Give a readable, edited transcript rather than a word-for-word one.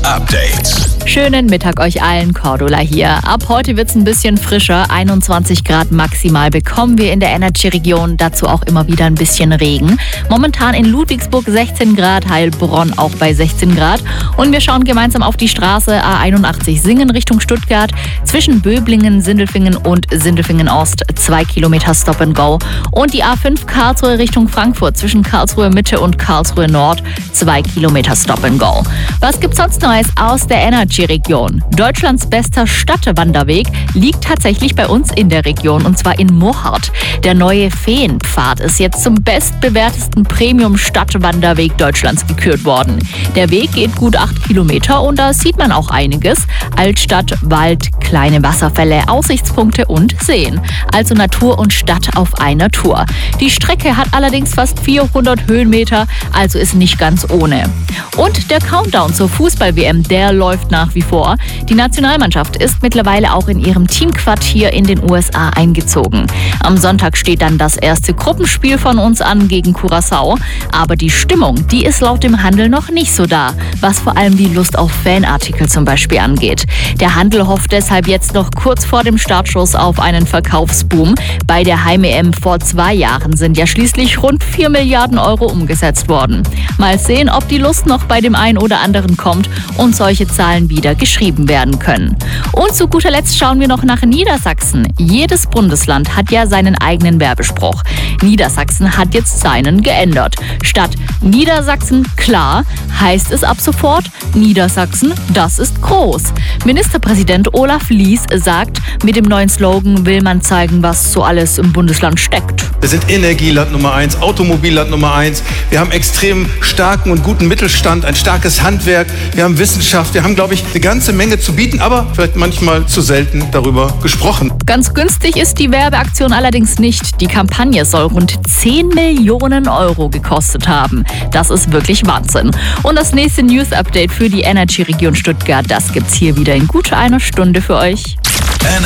Update. Schönen Mittag euch allen, Cordula hier. Ab heute wird's ein bisschen frischer, 21 Grad maximal bekommen wir in der Energy-Region, dazu auch immer wieder ein bisschen Regen. Momentan in Ludwigsburg 16 Grad, Heilbronn auch bei 16 Grad. Und wir schauen gemeinsam auf die Straße A81 Singen Richtung Stuttgart. Zwischen Böblingen, Sindelfingen und Sindelfingen Ost 2 Kilometer Stop and Go. Und die A5 Karlsruhe Richtung Frankfurt zwischen Karlsruhe Mitte und Karlsruhe Nord 2 Kilometer Stop and Go. Was gibt's sonst Neues aus der Energy-Region? Deutschlands bester Stadtwanderweg liegt tatsächlich bei uns in der Region, und zwar in Mohardt. Der neue Feenpfad ist jetzt zum bestbewertesten Premium-Stadtwanderweg Deutschlands gekürt worden. Der Weg geht gut 8 Kilometer und da sieht man auch einiges. Altstadt, Wald, kleine Wasserfälle, Aussichtspunkte und Seen. Also Natur und Stadt auf einer Tour. Die Strecke hat allerdings fast 400 Höhenmeter, also ist nicht ganz ohne. Und der Countdown zur Fußball-WM, der läuft nach wie vor. Die Nationalmannschaft ist mittlerweile auch in ihrem Teamquartier in den USA eingezogen. Am Sonntag steht dann das erste Gruppenspiel von uns an gegen Curaçao. Aber die Stimmung, die ist laut dem Handel noch nicht so da, was vor allem die Lust auf Fanartikel zum Beispiel angeht. Der Handel hofft deshalb jetzt noch kurz vor dem Startschuss auf einen Verkaufsboom. Bei der Heim-EM vor 2 Jahren sind ja schließlich rund 4 Milliarden Euro umgesetzt worden. Mal sehen, ob die Lust noch bei dem einen oder anderen kommt und solche Zahlen wieder geschrieben werden können. Und zu guter Letzt schauen wir noch nach Niedersachsen. Jedes Bundesland hat ja seinen eigenen Werbespruch. Niedersachsen hat jetzt seinen geändert. Statt Niedersachsen klar heißt es ab sofort Niedersachsen, das ist groß. Ministerpräsident Olaf Lies sagt, mit dem neuen Slogan will man zeigen, was so alles im Bundesland steckt. Wir sind Energieland Nummer 1, Automobilland Nummer 1. Wir haben extrem starken und guten Mittelstand, ein starkes Handwerk. Wir haben Wissenschaft. Wir haben, glaube ich, eine ganze Menge zu bieten, aber vielleicht manchmal zu selten darüber gesprochen. Ganz günstig ist die Werbeaktion allerdings nicht. Die Kampagne soll rund 10 Millionen Euro gekostet haben. Das ist wirklich Wahnsinn. Und das nächste News-Update für die Energy-Region Stuttgart, das gibt's hier wieder in gut einer Stunde für euch.